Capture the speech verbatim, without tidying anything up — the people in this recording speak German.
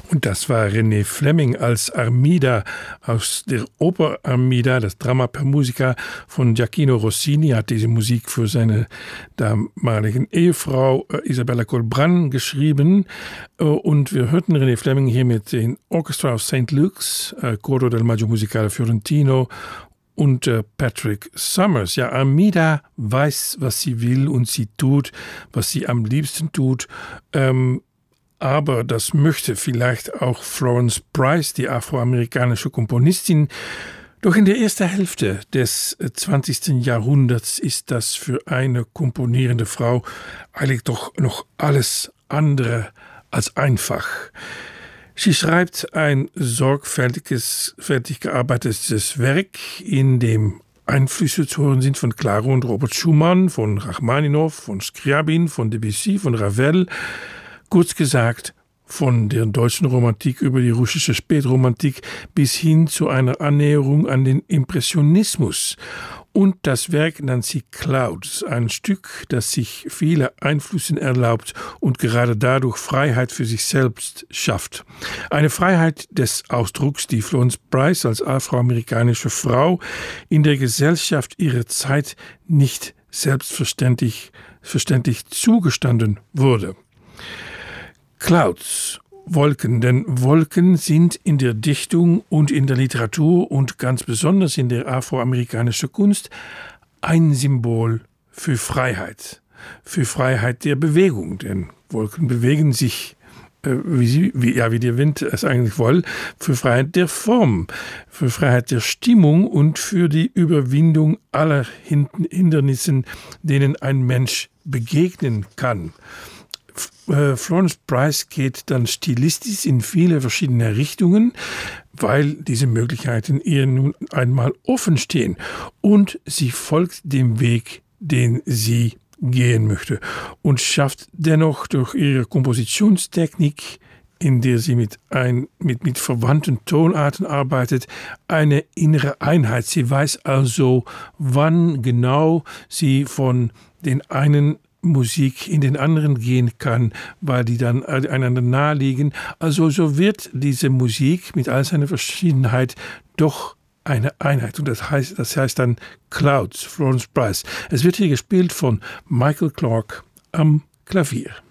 Und das war René Fleming als Armida aus der Oper Armida, das Drama per Musica von Gioachino Rossini, hat diese Musik für seine damaligen Ehefrau Isabella Colbran geschrieben. Und wir hörten René Fleming hier mit den Orchestra of Saint Luke's, Coro del Maggio Musicale Fiorentino und äh, Patrick Summers. Ja, Armida weiß, was sie will und sie tut, was sie am liebsten tut. Ähm, Aber das möchte vielleicht auch Florence Price, die afroamerikanische Komponistin. Doch in der ersten Hälfte des zwanzigsten Jahrhunderts ist das für eine komponierende Frau eigentlich doch noch alles andere als einfach. Sie schreibt ein sorgfältiges, fertig gearbeitetes Werk, in dem Einflüsse zu hören sind von Claro und Robert Schumann, von Rachmaninow, von Scriabin, von Debussy, von Ravel. Kurz gesagt, von der deutschen Romantik über die russische Spätromantik bis hin zu einer Annäherung an den Impressionismus. Und das Werk nennt sie Clouds, ein Stück, das sich viele Einflüsse erlaubt und gerade dadurch Freiheit für sich selbst schafft. Eine Freiheit des Ausdrucks, die Florence Price als afroamerikanische Frau in der Gesellschaft ihrer Zeit nicht selbstverständlich verständlich zugestanden wurde. Clouds, Wolken, denn Wolken sind in der Dichtung und in der Literatur und ganz besonders in der afroamerikanischen Kunst ein Symbol für Freiheit, für Freiheit der Bewegung, denn Wolken bewegen sich, äh, wie, sie, wie, ja, wie der Wind es eigentlich will, für Freiheit der Form, für Freiheit der Stimmung und für die Überwindung aller Hindernissen, denen ein Mensch begegnen kann. Florence Price geht dann stilistisch in viele verschiedene Richtungen, weil diese Möglichkeiten ihr nun einmal offen stehen. Und sie folgt dem Weg, den sie gehen möchte und schafft dennoch durch ihre Kompositionstechnik, in der sie mit, ein, mit, mit verwandten Tonarten arbeitet, eine innere Einheit. Sie weiß also, wann genau sie von den einen Musik in den anderen gehen kann, weil die dann einander naheliegen. Also so wird diese Musik mit all seiner Verschiedenheit doch eine Einheit. Und das heißt, das heißt dann Clouds, Florence Price. Es wird hier gespielt von Michael Clarke am Klavier.